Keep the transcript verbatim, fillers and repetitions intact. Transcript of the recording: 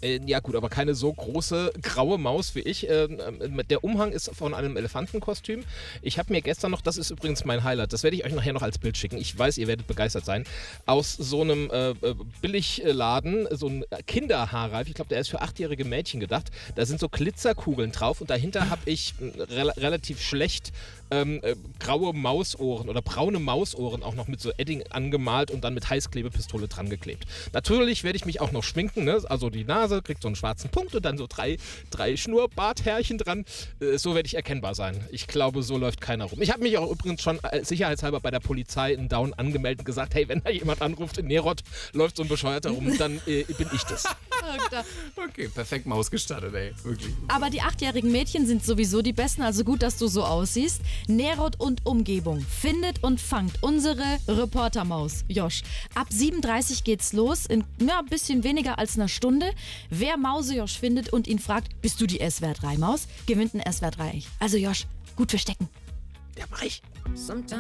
Äh, ja gut, aber keine so große graue Maus wie ich. Ähm, äh, der Umhang ist von einem Elefantenkostüm. Ich habe mir gestern noch, das ist übrigens mein Highlight, das werde ich euch nachher noch als Bild schicken. Ich weiß, ihr werdet begeistert sein. Aus so einem äh, Billigladen, so ein Kinderhaarreif, ich glaube, der ist für achtjährige Mädchen gedacht. Da sind so Glitzerkugeln drauf und dahinter habe ich re- relativ schlecht ähm, äh, graue Mausohren oder braune Mausohren auch noch mit so Edding angemalt und dann mit Heißklebepistole dran geklebt. Natürlich werde ich mich auch noch schminken, ne? Also die Nase kriegt so einen schwarzen Punkt und dann so drei, drei Schnurrbarthärchen dran. Äh, so werde ich erkennbar sein. Ich glaube, so läuft keiner rum. Ich habe mich auch übrigens schon äh, sicherheitshalber bei der Polizei in Down angemeldet und gesagt, hey, wenn da jemand anruft, in Nerod läuft so ein Bescheuerter rum, dann äh, bin ich das. Okay, perfekt ausgestattet, ey. Wirklich. Aber die achtjährigen Mädchen sind sowieso die Besten, also gut, dass du so aussiehst. Nerod und Umgebung findet und fangt unsere Reportermaus, Josh. Ab sieben Uhr dreißig geht's los, in ja, ein bisschen weniger als einer Stunde. Wer Mause Josh findet und ihn fragt, bist du die S W R drei Maus, gewinnt ein S W R drei. Also Josh, gut verstecken. Ja, mach ich. Sometimes